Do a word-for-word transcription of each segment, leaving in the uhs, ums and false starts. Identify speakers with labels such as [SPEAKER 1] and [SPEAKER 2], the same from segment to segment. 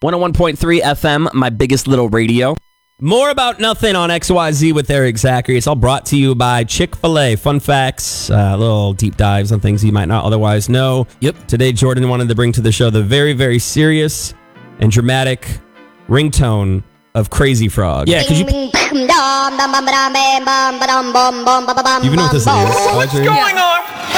[SPEAKER 1] one oh one point three F M, my biggest little radio. More About Nothing on X Y Z with Eric Zachary. It's all brought to you by Chick-fil-A. Fun facts, uh, little deep dives on things you might not otherwise know.
[SPEAKER 2] Yep.
[SPEAKER 1] Today, Jordan wanted to bring to the show the very, very serious and dramatic ringtone of Crazy Frog.
[SPEAKER 2] Yeah, because you...
[SPEAKER 1] You even know what this is?
[SPEAKER 3] What's going on?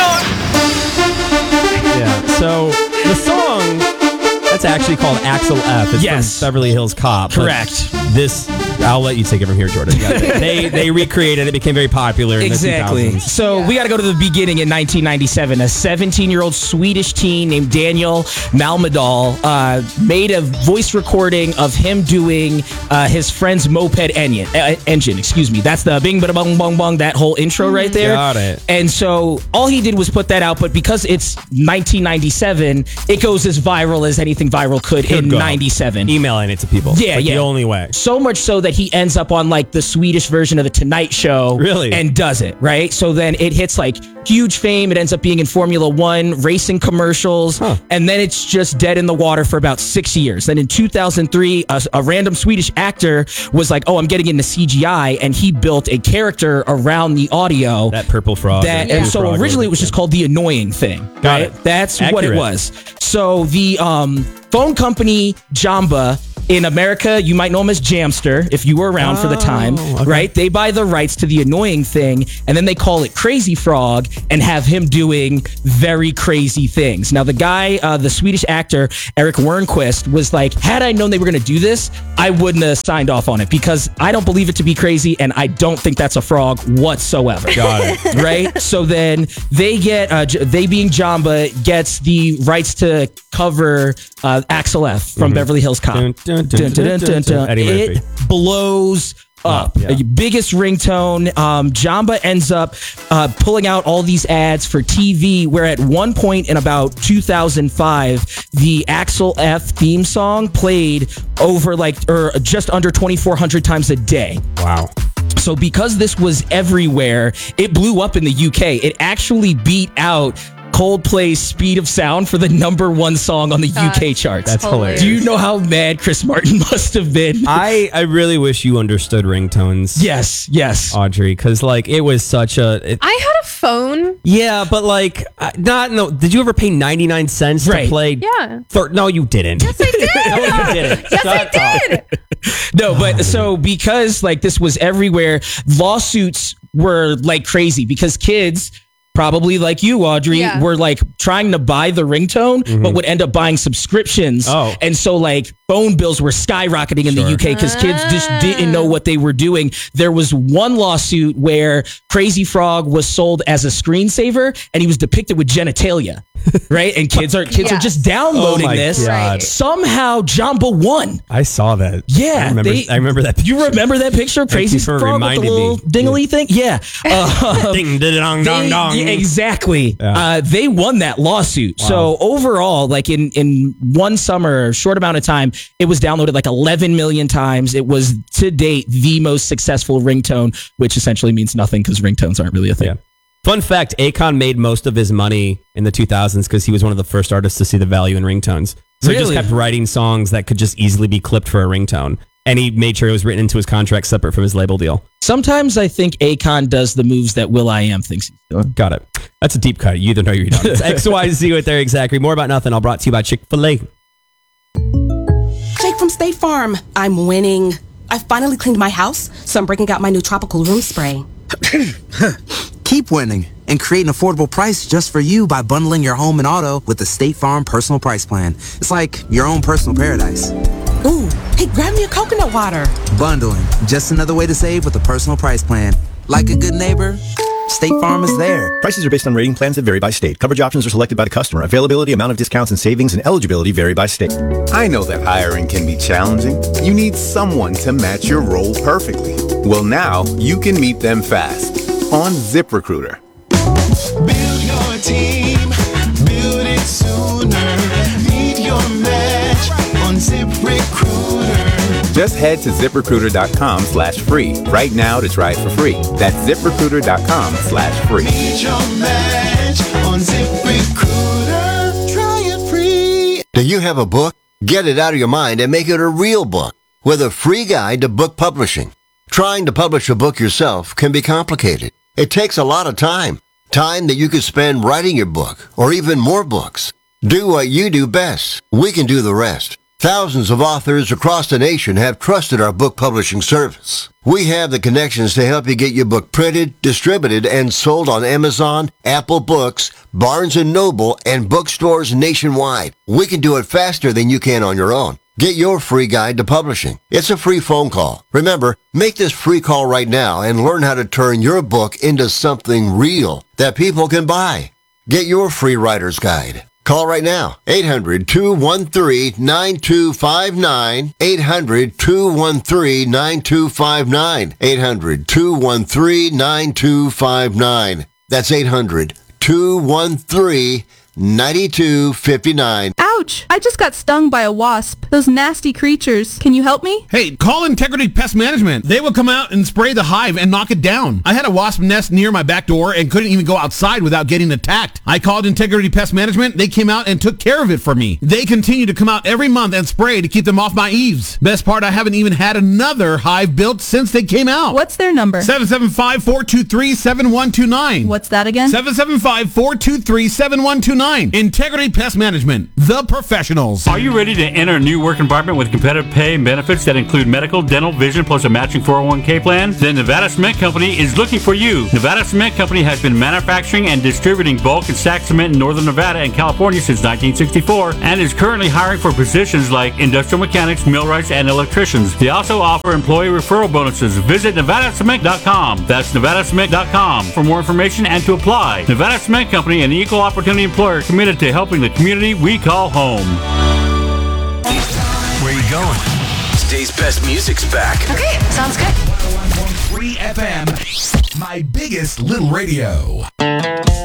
[SPEAKER 1] Yeah, so the song, that's actually called Axel F. It's
[SPEAKER 2] Yes.
[SPEAKER 1] from Beverly Hills Cop. But
[SPEAKER 2] Correct.
[SPEAKER 1] This, I'll let you take it from here, Jordan. they they recreated it. It became very popular in
[SPEAKER 2] Exactly.
[SPEAKER 1] the two thousands.
[SPEAKER 2] So we got to go to the beginning in nineteen ninety-seven. A seventeen-year-old Swedish teen named Daniel Malmedal uh, made a voice recording of him doing uh, his friend's moped engine. Uh, engine, excuse me. That's the bing, bada, bong, bong, bong, that whole intro right there.
[SPEAKER 1] Got it.
[SPEAKER 2] And so all he did was put that out, but because it's nineteen ninety-seven, it goes as viral as anything viral could,
[SPEAKER 1] Could
[SPEAKER 2] in
[SPEAKER 1] go.
[SPEAKER 2] ninety-seven.
[SPEAKER 1] Emailing it to people.
[SPEAKER 2] Yeah,
[SPEAKER 1] like
[SPEAKER 2] yeah.
[SPEAKER 1] The only way.
[SPEAKER 2] So much so that he ends up on like the Swedish version of the Tonight Show.
[SPEAKER 1] Really?
[SPEAKER 2] And does it, right? So then it hits like huge fame. It ends up being in Formula One, racing commercials.
[SPEAKER 1] Huh.
[SPEAKER 2] And then it's just dead in the water for about six years. Then in two thousand three, a, a random Swedish actor was like, oh, I'm getting into C G I. And he built a character around the audio.
[SPEAKER 1] That purple frog.
[SPEAKER 2] That,
[SPEAKER 1] or
[SPEAKER 2] and
[SPEAKER 1] blue
[SPEAKER 2] so
[SPEAKER 1] frog,
[SPEAKER 2] originally it was
[SPEAKER 1] whatever.
[SPEAKER 2] just called The Annoying Thing.
[SPEAKER 1] Got
[SPEAKER 2] right?
[SPEAKER 1] it.
[SPEAKER 2] That's what it
[SPEAKER 1] Accurate.
[SPEAKER 2] was. So the um, phone company Jamba in America, you might know them as Jamster if you were around for the time,
[SPEAKER 1] Oh, okay.
[SPEAKER 2] right? They buy the rights to The Annoying Thing and then they call it Crazy Frog and have him doing very crazy things. Now, the guy, uh, the Swedish actor, Eric Wernquist, was like, had I known they were going to do this, I wouldn't have signed off on it because I don't believe it to be crazy and I don't think that's a frog whatsoever.
[SPEAKER 1] Got it.
[SPEAKER 2] Right? So then they get, uh, J- they being Jamba, gets the rights to cover uh, Axel F from Beverly Hills Cop.
[SPEAKER 1] Dun, dun, dun, dun, dun, dun. Eddie
[SPEAKER 2] It
[SPEAKER 1] Murphy.
[SPEAKER 2] blows up.
[SPEAKER 1] Up, yeah.
[SPEAKER 2] Uh, Biggest ringtone. Um, Jamba ends up uh, pulling out all these ads for T V, where at one point in about two thousand five, the Axel F theme song played over like, or just under twenty-four hundred times a day.
[SPEAKER 1] Wow.
[SPEAKER 2] So because this was everywhere, it blew up in the U K. It actually beat out Coldplay's Speed of Sound for the number one song on the U K charts.
[SPEAKER 1] That's hilarious.
[SPEAKER 2] Do you know how mad Chris Martin must have been?
[SPEAKER 1] I, I really wish you understood ringtones.
[SPEAKER 2] yes, yes.
[SPEAKER 1] Audrey, because like it was such a it,
[SPEAKER 3] I had a phone.
[SPEAKER 1] yeah, but like uh, not no. Did you ever pay ninety nine cents
[SPEAKER 2] Right.
[SPEAKER 1] to play?
[SPEAKER 3] Yeah.
[SPEAKER 1] Thir- no, you didn't.
[SPEAKER 3] Yes, I did.
[SPEAKER 1] No, you didn't.
[SPEAKER 3] Yes,
[SPEAKER 1] Shut
[SPEAKER 3] I did.
[SPEAKER 2] No, but so because like this was everywhere, lawsuits were like crazy because kids, probably like you, Audrey,
[SPEAKER 3] Yeah.
[SPEAKER 2] were like trying to buy the ringtone, but would end up buying subscriptions.
[SPEAKER 1] Oh.
[SPEAKER 2] And so like phone bills were skyrocketing in the
[SPEAKER 1] Sure.
[SPEAKER 2] U K because kids just didn't know what they were doing. There was one lawsuit where Crazy Frog was sold as a screensaver and he was depicted with genitalia. Right? And kids are kids are
[SPEAKER 3] Yes.
[SPEAKER 2] just downloading
[SPEAKER 1] Oh my
[SPEAKER 2] this.
[SPEAKER 1] God.
[SPEAKER 2] Somehow Jamba won.
[SPEAKER 1] I saw that.
[SPEAKER 2] Yeah,
[SPEAKER 1] I remember.
[SPEAKER 2] they-
[SPEAKER 1] I remember that.
[SPEAKER 2] You remember that picture of Crazy
[SPEAKER 1] you for
[SPEAKER 2] Frog with the
[SPEAKER 1] reminding
[SPEAKER 2] little
[SPEAKER 1] me.
[SPEAKER 2] dingly thing? Yeah. Uh,
[SPEAKER 1] Ding, ding, dong, dong,
[SPEAKER 2] they-
[SPEAKER 1] dong.
[SPEAKER 2] yeah, exactly.
[SPEAKER 1] Yeah.
[SPEAKER 2] Uh, they won that lawsuit. So overall, like in, in one summer, short amount of time, it was downloaded like eleven million times. It was to date the most successful ringtone, which essentially means nothing because ringtones aren't really a thing.
[SPEAKER 1] Yeah. Fun fact, Akon made most of his money in the two thousands because he was one of the first artists to see the value in ringtones. So he just
[SPEAKER 2] Really?
[SPEAKER 1] kept writing songs that could just easily be clipped for a ringtone. And he made sure it was written into his contract separate from his label deal.
[SPEAKER 2] Sometimes I think Akon does the moves that will.i.am thinks he's doing.
[SPEAKER 1] Got it. That's a deep cut. You either know or you don't. It's X Y Z with Eric Zachary. More About Nothing, all brought to you by Chick-fil-A.
[SPEAKER 4] Jake from State Farm. I'm winning. I finally cleaned my house, so I'm breaking out my new tropical room spray.
[SPEAKER 5] Keep winning and create an affordable price just for you by bundling your home and auto with the State Farm Personal Price Plan. It's like your own personal paradise.
[SPEAKER 4] Ooh, hey, grab me a coconut water.
[SPEAKER 5] Bundling, just another way to save with a personal price plan. Like a good neighbor, State Farm is there.
[SPEAKER 6] Prices are based on rating plans that vary by state. Coverage options are selected by the customer. Availability, amount of discounts and savings, and eligibility vary by state.
[SPEAKER 7] I know that hiring can be challenging. You need someone to match your role perfectly. Well, now you can meet them fast on ZipRecruiter.
[SPEAKER 8] Build your team, build it sooner. Meet your match on ZipRecruiter.
[SPEAKER 7] Just head to ZipRecruiter.com slash free right now to try it for free. That's ZipRecruiter.com slash free.
[SPEAKER 8] Meet your match on ZipRecruiter. Try it free.
[SPEAKER 9] Do you have a book, Get it out of your mind and make it a real book with a free guide to book publishing. Trying to publish a book yourself can be complicated. It takes a lot of time. Time that you could spend writing your book or even more books. Do what you do best. We can do the rest. Thousands of authors across the nation have trusted our book publishing service. We have the connections to help you get your book printed, distributed, and sold on Amazon, Apple Books, Barnes and Noble, and bookstores nationwide. We can do it faster than you can on your own. Get your free guide to publishing. It's a free phone call. Remember, make this free call right now and learn how to turn your book into something real that people can buy. Get your free writer's guide. Call right now, eight hundred, two one three, nine two five nine, eight hundred, two one three, nine two five nine, eight hundred, two one three, nine two five nine. That's eight hundred, two one three, nine two five nine.
[SPEAKER 3] Ouch! I just got stung by a wasp. Those nasty creatures. Can you help me?
[SPEAKER 10] Hey, call Integrity Pest Management. They will come out and spray the hive and knock it down. I had a wasp nest near my back door and couldn't even go outside without getting attacked. I called Integrity Pest Management. They came out and took care of it for me. They continue to come out every month and spray to keep them off my eaves. Best part, I haven't even had another hive built since they came out.
[SPEAKER 3] What's their number?
[SPEAKER 10] seven seven five, four two three, seven one two nine.
[SPEAKER 3] What's that again?
[SPEAKER 10] seven seven five, four two three, seven one two nine. Integrity Pest Management, the professionals.
[SPEAKER 11] Are you ready to enter a new work environment with competitive pay and benefits that include medical, dental, vision, plus a matching four oh one k plan? Then Nevada Cement Company is looking for you. Nevada Cement Company has been manufacturing and distributing bulk and stack cement in northern Nevada and California since nineteen sixty-four and is currently hiring for positions like industrial mechanics, millwrights, and electricians. They also offer employee referral bonuses. Visit Nevada Cement dot com. That's Nevada Cement dot com for more information and to apply. Nevada Cement Company, an equal opportunity employer committed to helping the community we call home.
[SPEAKER 12] Where you going? Today's best music's back.
[SPEAKER 13] Okay, sounds good.
[SPEAKER 12] one oh one point three F M, my biggest little radio.